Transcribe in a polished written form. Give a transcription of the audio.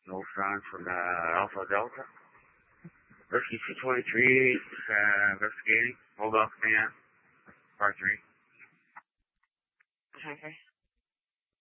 No front from Alpha Delta. Rescue 223, investigating. Hold off command. Part 3. Okay.